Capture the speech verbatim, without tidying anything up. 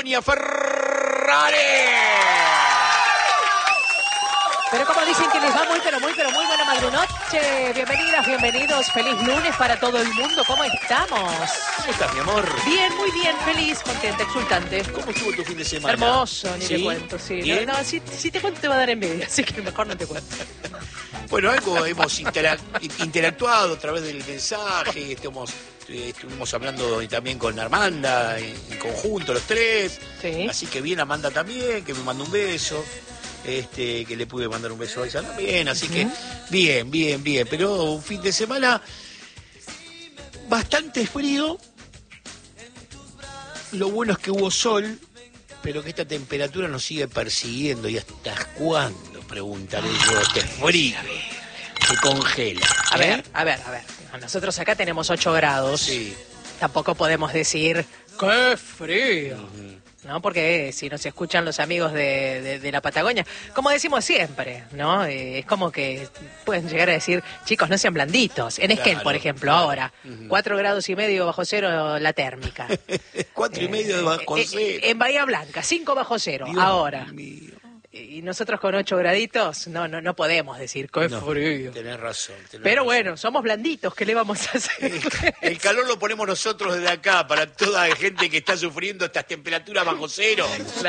Sonia Ferrari. Pero como dicen que les va muy, pero muy, pero muy buena madrunoche. Bienvenidas, bienvenidos. Feliz lunes para todo el mundo. ¿Cómo estamos? ¿Cómo estás, mi amor? Bien, muy bien. Feliz, contenta, exultante. ¿Cómo estuvo tu fin de semana? Hermoso, ni ¿Sí? te cuento. Sí. ¿Bien? No, no, si, si te cuento te va a dar envidia, así que mejor no te cuento. Bueno, algo hemos interac interactuado a través del mensaje. Estamos, eh, estuvimos hablando también con Armanda en, en conjunto, los tres. Sí. Así que bien, Amanda también, que me mandó un beso. Este, que le pude mandar un beso a ella también, así que bien, bien, bien, pero un fin de semana bastante frío. Lo bueno es que hubo sol, pero que esta temperatura nos sigue persiguiendo. ¿Y hasta cuándo? Preguntaré yo, este frío se congela. A ¿eh? ver, a ver, a ver. Nosotros acá tenemos ocho grados. Sí. Tampoco podemos decir, ¡qué frío! Uh-huh. ¿No? Porque si nos escuchan los amigos de, de, de la Patagonia, como decimos siempre, ¿no? Eh, es como que pueden llegar a decir, chicos, no sean blanditos. En Esquel, Claro, por ejemplo, claro. ahora, Uh-huh. cuatro grados y medio bajo cero la térmica. Cuatro y medio de bajo Eh, cero. eh, en Bahía Blanca, cinco bajo cero, Dios ahora. mío. Y nosotros con ocho graditos, no, no, no podemos decir, qué No, frío. Tenés razón. Tenés Pero razón. bueno, somos blanditos, ¿qué le vamos a hacer? El, el calor lo ponemos nosotros desde acá, para toda la gente que está sufriendo estas temperaturas bajo cero.